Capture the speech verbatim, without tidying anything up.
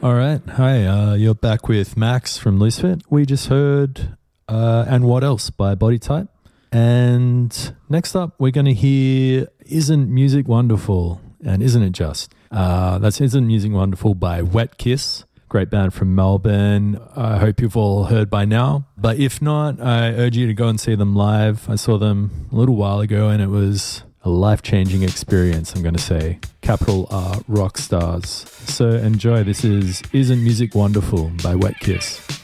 All right. Hi, uh, you're back with Max from Loosefit. We just heard uh, And What Else by Body Type. And next up, we're going to hear Isn't Music Wonderful? And Isn't It Just? Uh, that's Isn't Music Wonderful by Wet Kiss. Great band from Melbourne. I hope you've all heard by now. But if not, I urge you to go and see them live. I saw them a little while ago and it was a life-changing experience, I'm going to say. Capital R rock stars. So enjoy. This is Isn't Music Wonderful by Wet Kiss.